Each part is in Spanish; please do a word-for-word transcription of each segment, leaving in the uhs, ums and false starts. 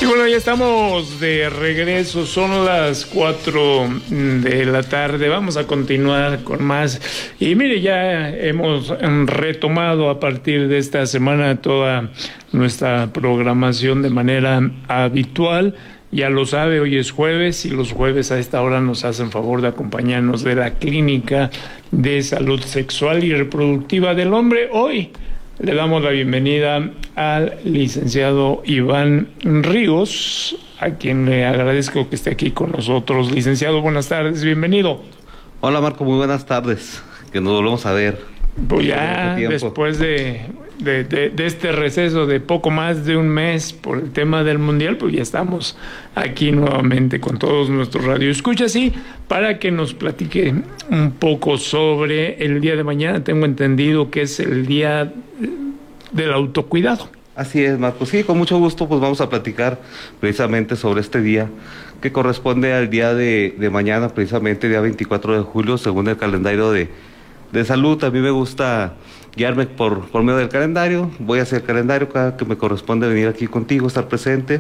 Y bueno, ya estamos de regreso, son las cuatro de la tarde, vamos a continuar con más. Y mire, ya hemos retomado a partir de esta semana toda nuestra programación de manera habitual. Ya lo sabe, hoy es jueves y los jueves a esta hora nos hacen favor de acompañarnos de la Clínica de Salud Sexual y Reproductiva del Hombre. Hoy le damos la bienvenida al licenciado Iván Ríos, a quien le agradezco que esté aquí con nosotros. Licenciado, buenas tardes, bienvenido. Hola Marco, muy buenas tardes, que nos volvemos a ver. Pues ya después de, de, de, de este receso de poco más de un mes por el tema del Mundial, pues ya estamos aquí nuevamente con todos nuestros radioescuchas y para que nos platique un poco sobre el día de mañana. Tengo entendido que es el día del autocuidado. Así es, Marco. Sí, con mucho gusto, pues vamos a platicar precisamente sobre este día que corresponde al día de, de mañana, precisamente día veinticuatro de julio, según el calendario de, de salud. A mí me gusta guiarme por, por medio del calendario. Voy a hacer el calendario cada que me corresponde venir aquí contigo, estar presente.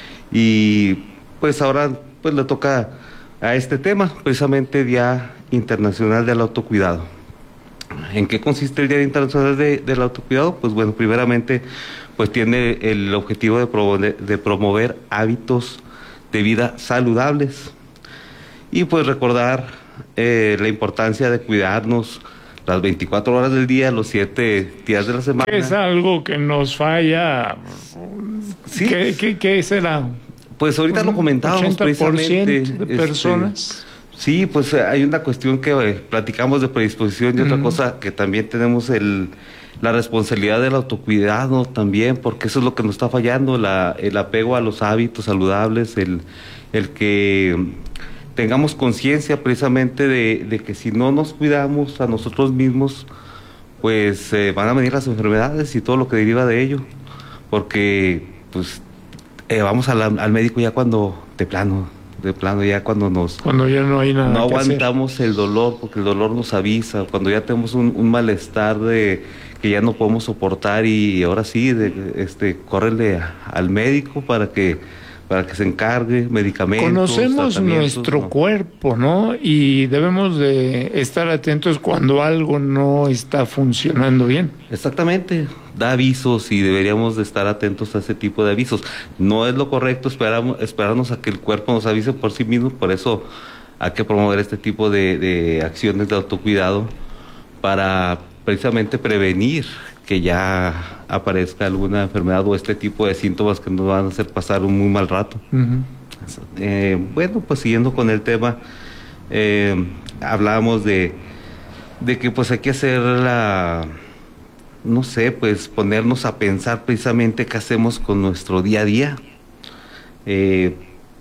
Y pues ahora pues le toca a este tema, precisamente Día Internacional del Autocuidado. ¿En qué consiste el Día Internacional de, del Autocuidado? Pues bueno, primeramente pues tiene el objetivo de promover, de promover hábitos de vida saludables y pues recordar eh, la importancia de cuidarnos las veinticuatro horas del día, los siete días de la semana. Es algo que nos falla. ¿Sí? ¿Qué, qué, qué será? Pues ahorita lo comentábamos precisamente. de personas. Este, sí, pues hay una cuestión que eh, platicamos de predisposición y otra mm. cosa que también tenemos el la responsabilidad del autocuidado también, porque eso es lo que nos está fallando, la, el apego a los hábitos saludables, el, el que tengamos conciencia precisamente de, de que si no nos cuidamos a nosotros mismos, pues eh, van a venir las enfermedades y todo lo que deriva de ello, porque pues eh, vamos a la, al médico ya cuando de plano, de plano ya cuando nos... Cuando ya no hay nada No que aguantamos hacer. el dolor, porque el dolor nos avisa, cuando ya tenemos un, un malestar de que ya no podemos soportar y ahora sí, de, este, córrele a, al médico para que para que se encargue, medicamentos. Conocemos nuestro ¿no? cuerpo, ¿no? Y debemos de estar atentos cuando algo no está funcionando bien. Exactamente, da avisos y deberíamos de estar atentos a ese tipo de avisos. No es lo correcto esperamos, esperarnos a que el cuerpo nos avise por sí mismo, por eso hay que promover este tipo de, de acciones de autocuidado para precisamente prevenir que ya aparezca alguna enfermedad o este tipo de síntomas que nos van a hacer pasar un muy mal rato. Uh-huh. eh, bueno, pues siguiendo con el tema, eh, hablábamos de, de que pues hay que hacer la, no sé, pues ponernos a pensar precisamente qué hacemos con nuestro día a día, eh,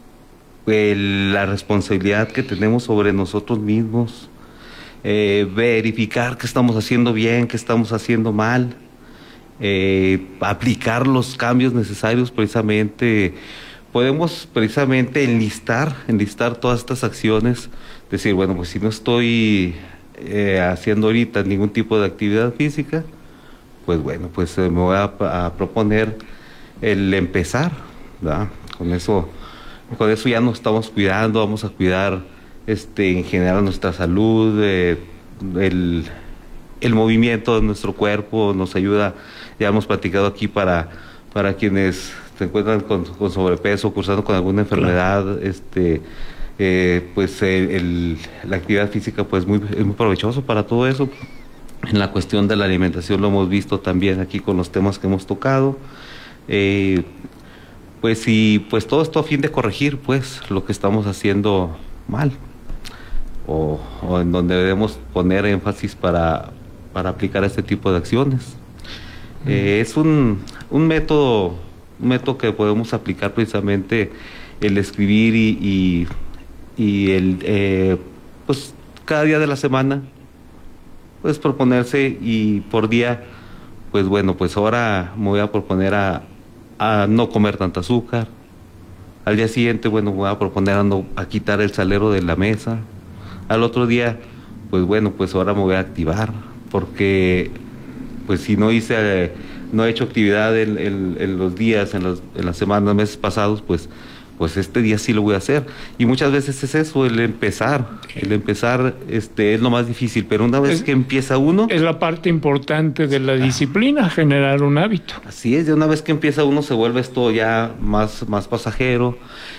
el, la responsabilidad que tenemos sobre nosotros mismos. Eh, verificar qué estamos haciendo bien, qué estamos haciendo mal, eh, aplicar los cambios necesarios precisamente. Podemos precisamente enlistar, enlistar todas estas acciones, decir, bueno, pues si no estoy eh, haciendo ahorita ningún tipo de actividad física, pues bueno, pues eh, me voy a, a proponer el empezar, ¿verdad? Con eso, con eso ya nos estamos cuidando, vamos a cuidar Este, en general nuestra salud, eh, el, el movimiento de nuestro cuerpo nos ayuda. Ya hemos platicado aquí para, para quienes se encuentran con, con sobrepeso, cursando con alguna enfermedad, claro. este, eh, pues el, el, la actividad física pues muy, es muy provechoso para todo eso. En la cuestión de la alimentación lo hemos visto también aquí con los temas que hemos tocado. Eh, pues y pues todo esto a fin de corregir pues lo que estamos haciendo mal. O, o en donde debemos poner énfasis para, para aplicar este tipo de acciones. Mm. Eh, es un, un método un método que podemos aplicar precisamente el escribir y, y, y el eh, pues cada día de la semana pues proponerse y por día pues bueno pues ahora me voy a proponer a, a no comer tanta azúcar. Al día siguiente bueno me voy a proponer a, no, a quitar el salero de la mesa. Al otro día, pues bueno, pues ahora me voy a activar, porque pues si no hice eh, no he hecho actividad en, en, en los días, en, los, en las semanas, meses pasados, pues, pues este día sí lo voy a hacer. Y muchas veces es eso, el empezar, el empezar este, es lo más difícil, pero una vez es, que empieza uno... Es la parte importante de la disciplina, generar un hábito. Así es, de una vez que empieza uno se vuelve esto ya más, más pasajero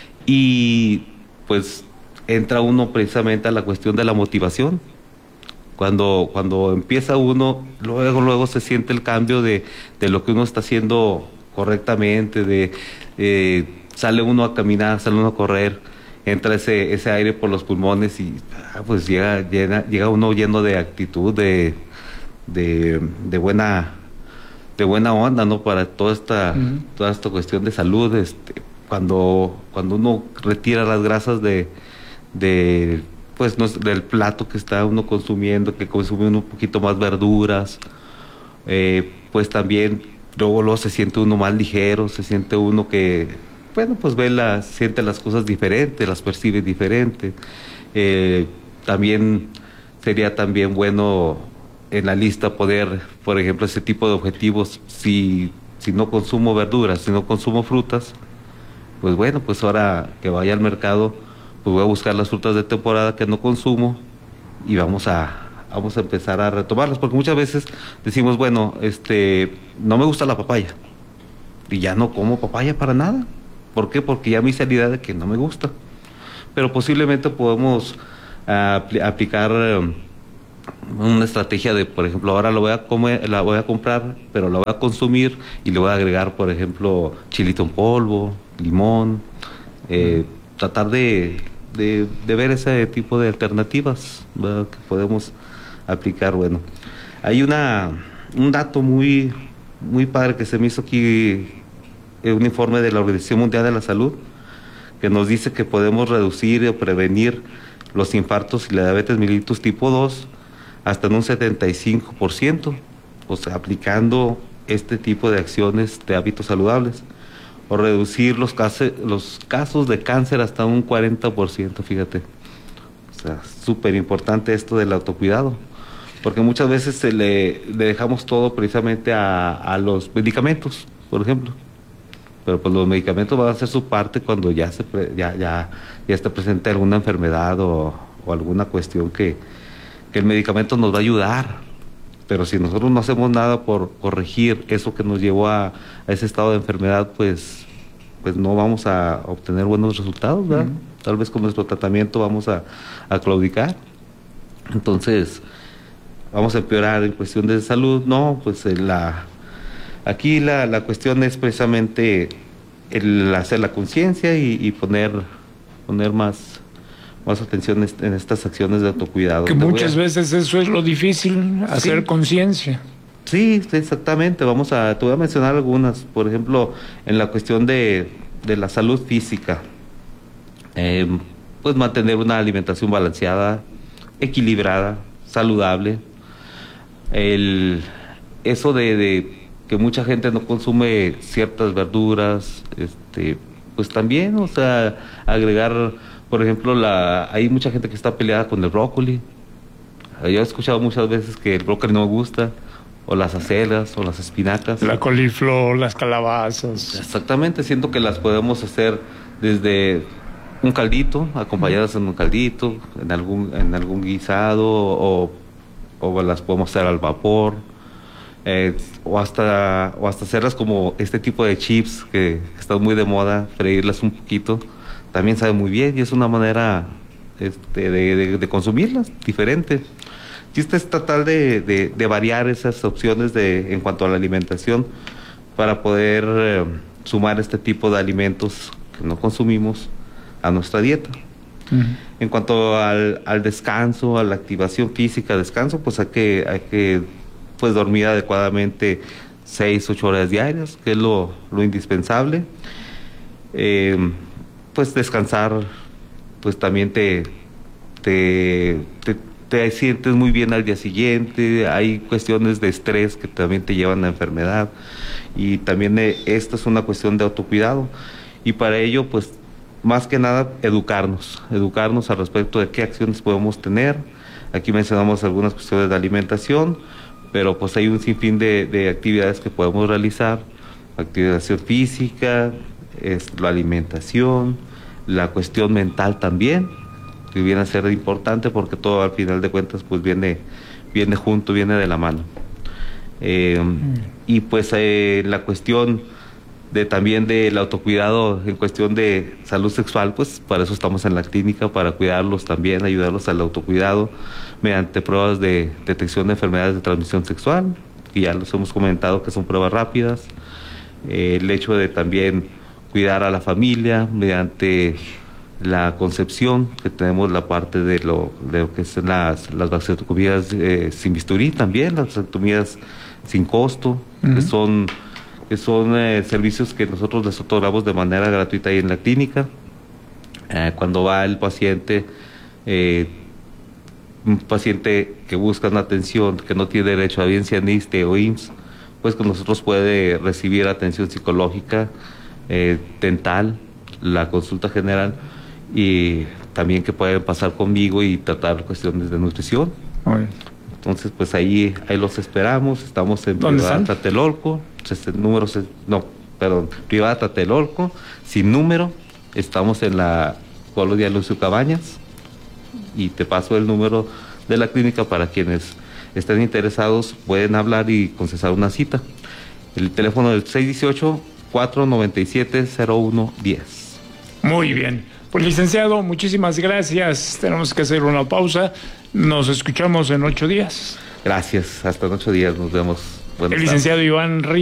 y pues entra uno precisamente a la cuestión de la motivación. Cuando, cuando empieza uno, luego, luego se siente el cambio de, de lo que uno está haciendo correctamente, de... Eh, sale uno a caminar, sale uno a correr, entra ese ese aire por los pulmones y ah, pues llega, llega llega uno lleno de actitud, de de, de buena de buena onda, ¿no? Para toda esta uh-huh. toda esta cuestión de salud, este cuando cuando uno retira las grasas de de pues no, del plato que está uno consumiendo, que consume uno un poquito más verduras, eh, pues también luego luego se siente uno más ligero, se siente uno que bueno, pues ve las, siente las cosas diferentes, las percibe diferentes. Eh, también sería también bueno en la lista poder, por ejemplo, ese tipo de objetivos, si, si no consumo verduras, si no consumo frutas, pues bueno, pues ahora que vaya al mercado, pues voy a buscar las frutas de temporada que no consumo y vamos a, vamos a empezar a retomarlas, porque muchas veces decimos, bueno, este, no me gusta la papaya y ya no como papaya para nada. ¿Por qué? Porque ya me hice la idea de que no me gusta. Pero posiblemente podemos uh, apl- aplicar um, una estrategia de, por ejemplo, ahora lo voy a comer, la voy a comprar, pero la voy a consumir y le voy a agregar, por ejemplo, chilito en polvo, limón, eh, mm. tratar de, de, de ver ese tipo de alternativas, ¿verdad?, que podemos aplicar. Bueno, hay una un dato muy muy padre que se me hizo aquí, un informe de la Organización Mundial de la Salud que nos dice que podemos reducir o prevenir los infartos y la diabetes mellitus tipo dos hasta en un setenta y cinco por ciento, o sea, aplicando este tipo de acciones de hábitos saludables, o reducir los casos, los casos de cáncer hasta un cuarenta por ciento, fíjate. O sea, súper importante esto del autocuidado, porque muchas veces se le, le dejamos todo precisamente a, a los medicamentos, por ejemplo. Pero pues los medicamentos van a hacer su parte cuando ya se pre, ya ya ya está presente alguna enfermedad o, o alguna cuestión que, que el medicamento nos va a ayudar. Pero si nosotros no hacemos nada por corregir eso que nos llevó a, a ese estado de enfermedad, pues pues no vamos a obtener buenos resultados, ¿verdad? Uh-huh. Tal vez con nuestro tratamiento vamos a, a claudicar. Entonces, vamos a empeorar en cuestión de salud. No, pues la... Aquí la, la cuestión es precisamente el hacer la conciencia y, y poner poner más, más atención en estas acciones de autocuidado. Que muchas a... veces eso es lo difícil, hacer sí. conciencia. Sí, exactamente. Vamos a, te voy a mencionar algunas. Por ejemplo, en la cuestión de, de la salud física, eh, pues mantener una alimentación balanceada, equilibrada, saludable. El, eso de... de que mucha gente no consume ciertas verduras, este, pues también, o sea, agregar, por ejemplo, la, hay mucha gente que está peleada con el brócoli. Yo he escuchado muchas veces que el brócoli no me gusta, o las acelgas, o las espinacas. La coliflor, las calabazas. Exactamente, siento que las podemos hacer desde un caldito, acompañadas en un caldito, en algún, en algún guisado, o, o las podemos hacer al vapor. Eh, o hasta o hasta hacerlas como este tipo de chips que están muy de moda, freírlas un poquito, también sabe muy bien y es una manera este, de, de, de consumirlas diferente. El chiste es tratar de, de, de variar esas opciones de, en cuanto a la alimentación para poder eh, sumar este tipo de alimentos que no consumimos a nuestra dieta. Uh-huh. En cuanto al, al descanso, a la activación física, descanso, pues hay que, hay que pues dormir adecuadamente seis, ocho horas diarias, que es lo, lo indispensable. Eh, pues descansar, pues también te, te, te, te sientes muy bien al día siguiente. Hay cuestiones de estrés que también te llevan a enfermedad y también eh, esta es una cuestión de autocuidado y para ello pues más que nada educarnos, educarnos al respecto de qué acciones podemos tener. Aquí mencionamos algunas cuestiones de alimentación. pero pues hay un sinfín de, de actividades que podemos realizar, activación física, es, la alimentación, la cuestión mental también, que viene a ser importante porque todo al final de cuentas pues viene, viene junto, viene de la mano. Eh, mm. Y pues eh, la cuestión de también del autocuidado en cuestión de salud sexual, pues para eso estamos en la clínica, para cuidarlos también, ayudarlos al autocuidado mediante pruebas de detección de enfermedades de transmisión sexual, que ya los hemos comentado que son pruebas rápidas, eh, el hecho de también cuidar a la familia mediante la concepción, que tenemos la parte de lo, de lo que son las, las vasectomías eh, sin bisturí también, las vasectomías sin costo, uh-huh. que son, que son eh, servicios que nosotros les otorgamos de manera gratuita ahí en la clínica. Eh, cuando va el paciente, eh, un paciente que busca una atención, que no tiene derecho a bien sea en I S S S T E o I M S S, pues con nosotros puede recibir atención psicológica, eh, dental, la consulta general, y también que pueden pasar conmigo y tratar cuestiones de nutrición. Oye. Entonces, pues ahí, ahí los esperamos. Estamos en Privada Tlatelolco, este número, no, perdón, Privada Tlatelolco, sin número. Estamos en la colonia Lucio Cabañas y te paso el número de la clínica para quienes estén interesados, pueden hablar y concesar una cita. El teléfono del seis dieciocho, cuatro noventa y siete, cero uno diez. Muy bien. Pues licenciado, muchísimas gracias. Tenemos que hacer una pausa. Nos escuchamos en ocho días. Gracias. Hasta en ocho días. Nos vemos. Buenas El licenciado tardes. Iván Ríos.